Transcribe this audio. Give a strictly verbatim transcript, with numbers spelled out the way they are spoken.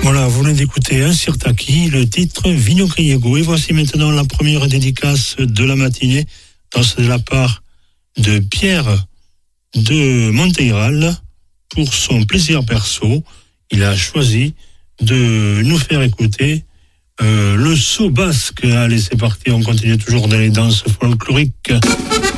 Voilà, vous venez d'écouter un Sirtaki, le titre Vigno Griego. Et voici maintenant la première dédicace de la matinée. Dans de la part de Pierre de Monteiral pour son plaisir perso. Il a choisi de nous faire écouter euh, le saut basque. Allez, c'est parti, on continue toujours dans les danses folkloriques.